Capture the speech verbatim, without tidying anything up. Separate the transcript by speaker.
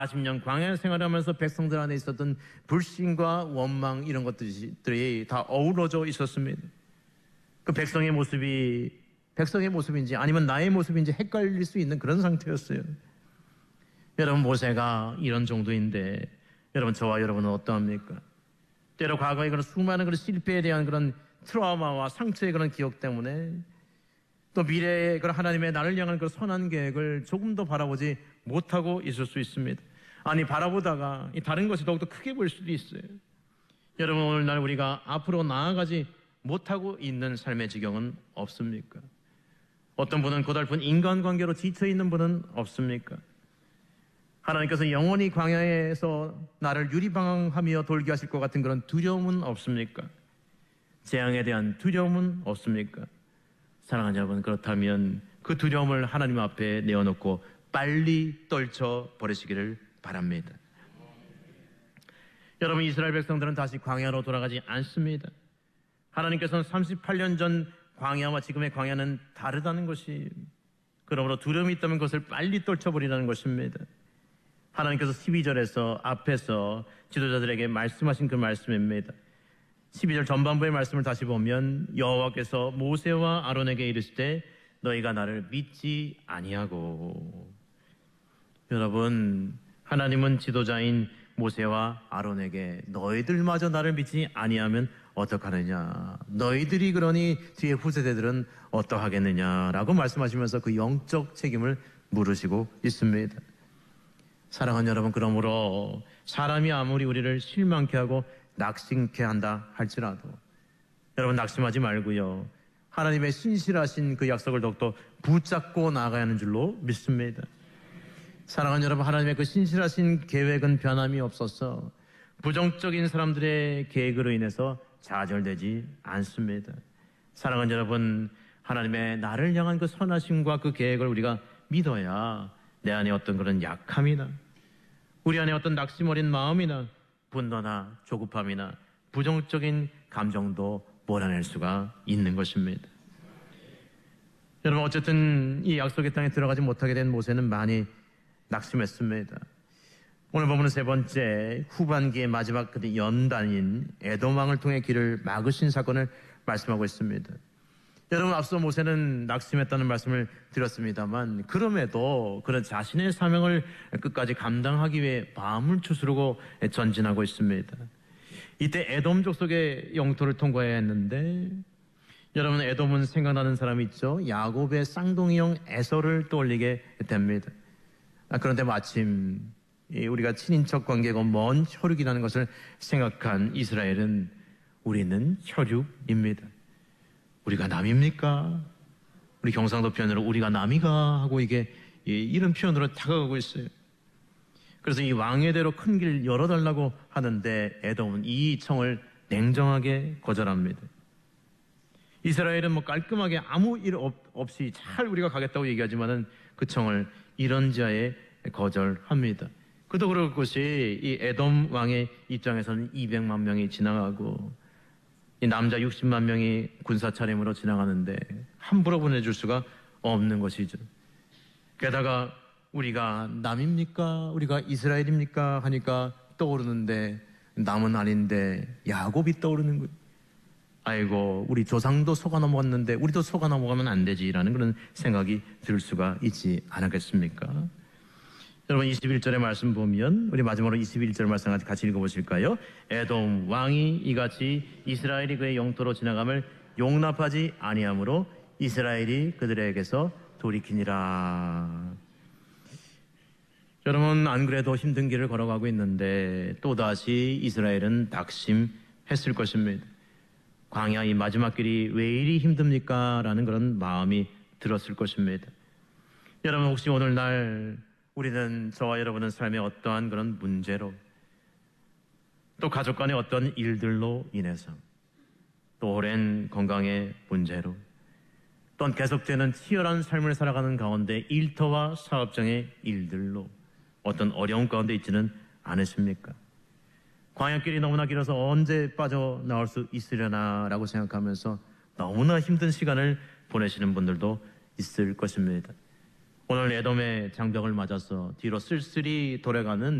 Speaker 1: 사십 년 광야 생활하면서 백성들 안에 있었던 불신과 원망 이런 것들이 다 어우러져 있었습니다. 그 백성의 모습이 백성의 모습인지 아니면 나의 모습인지 헷갈릴 수 있는 그런 상태였어요. 여러분, 모세가 이런 정도인데 여러분, 저와 여러분은 어떠합니까? 때로 과거의 그런 수많은 그런 실패에 대한 그런 트라우마와 상처의 그런 기억 때문에 또 미래의 그런 하나님의 나를 향한 그 선한 계획을 조금 더 바라보지 못하고 있을 수 있습니다. 아니, 바라보다가 다른 것이 더욱더 크게 보일 수도 있어요. 여러분, 오늘날 우리가 앞으로 나아가지 못하고 있는 삶의 지경은 없습니까? 어떤 분은 고달픈 인간관계로 지쳐있는 분은 없습니까? 하나님께서 영원히 광야에서 나를 유리방황하며 돌게 하실 것 같은 그런 두려움은 없습니까? 재앙에 대한 두려움은 없습니까? 사랑하는 여러분, 그렇다면 그 두려움을 하나님 앞에 내어놓고 빨리 떨쳐버리시기를 바랍니다. 여러분, 이스라엘 백성들은 다시 광야로 돌아가지 않습니다. 하나님께서는 삼십팔 년 전 광야와 지금의 광야는 다르다는 것이, 그러므로 두려움이 있다면 그것을 빨리 떨쳐버리라는 것입니다. 하나님께서 십이 절에서 앞에서 지도자들에게 말씀하신 그 말씀입니다. 십이 절 전반부의 말씀을 다시 보면 여호와께서 모세와 아론에게 이르시되 너희가 나를 믿지 아니하고. 여러분, 하나님은 지도자인 모세와 아론에게 너희들마저 나를 믿지 아니하면 어떡하느냐, 너희들이 그러니 뒤에 후세대들은 어떠하겠느냐라고 말씀하시면서 그 영적 책임을 물으시고 있습니다. 사랑하는 여러분, 그러므로 사람이 아무리 우리를 실망케 하고 낙심케 한다 할지라도 여러분, 낙심하지 말고요, 하나님의 신실하신 그 약속을 더욱더 붙잡고 나아가야 하는 줄로 믿습니다. 사랑하는 여러분, 하나님의 그 신실하신 계획은 변함이 없어서 부정적인 사람들의 계획으로 인해서 좌절되지 않습니다. 사랑하는 여러분, 하나님의 나를 향한 그 선하심과 그 계획을 우리가 믿어야 내 안에 어떤 그런 약함이나 우리 안에 어떤 낙심 어린 마음이나 분노나 조급함이나 부정적인 감정도 몰아낼 수가 있는 것입니다. 여러분, 어쨌든 이 약속의 땅에 들어가지 못하게 된 모세는 많이 낙심했습니다. 오늘 보면 세 번째, 후반기의 마지막 그 연단인 에돔 왕을 통해 길을 막으신 사건을 말씀하고 있습니다. 여러분, 앞서 모세는 낙심했다는 말씀을 드렸습니다만 그럼에도 그런 자신의 사명을 끝까지 감당하기 위해 마음을 추스르고 전진하고 있습니다. 이때 에돔 족속의 영토를 통과해야 했는데, 여러분, 에돔은 생각나는 사람이 있죠. 야곱의 쌍둥이 형 에서를 떠올리게 됩니다. 그런데 마침 우리가 친인척 관계가 먼 혈육이라는 것을 생각한 이스라엘은 우리는 혈육입니다. 우리가 남입니까? 우리 경상도 표현으로 우리가 남이가 하고 이게 이런 표현으로 다가가고 있어요. 그래서 이 왕의대로 큰 길 열어달라고 하는데 에돔은 이 청을 냉정하게 거절합니다. 이스라엘은 뭐 깔끔하게 아무 일 없이 잘 우리가 가겠다고 얘기하지만은 그 청을 이런지하에 거절합니다. 그도 그럴 것이 이 에돔 왕의 입장에서는 이백만 명이 지나가고 이 남자 육십만 명이 군사 차림으로 지나가는데 함부로 보내줄 수가 없는 것이죠. 게다가 우리가 남입니까? 우리가 이스라엘입니까? 하니까 떠오르는데 남은 아닌데 야곱이 떠오르는 거예요. 아이고, 우리 조상도 속아 넘어갔는데 우리도 속아 넘어가면 안 되지라는 그런 생각이 들 수가 있지 않았겠습니까? 여러분, 이십일 절의 말씀 보면 우리 마지막으로 이십일 절 말씀 같이 읽어보실까요? 에돔 왕이 이같이 이스라엘이 그의 영토로 지나감을 용납하지 아니하므로 이스라엘이 그들에게서 돌이키니라. 여러분, 안 그래도 힘든 길을 걸어가고 있는데 또다시 이스라엘은 낙심했을 것입니다. 광야 이 마지막 길이 왜 이리 힘듭니까? 라는 그런 마음이 들었을 것입니다. 여러분, 혹시 오늘날 우리는, 저와 여러분은 삶의 어떠한 그런 문제로, 또 가족 간의 어떤 일들로 인해서, 또 오랜 건강의 문제로, 또는 계속되는 치열한 삶을 살아가는 가운데 일터와 사업장의 일들로 어떤 어려움 가운데 있지는 않으십니까? 광야길이 너무나 길어서 언제 빠져나올 수 있으려나 라고 생각하면서 너무나 힘든 시간을 보내시는 분들도 있을 것입니다. 오늘 에돔의 장벽을 맞아서 뒤로 쓸쓸히 돌아가는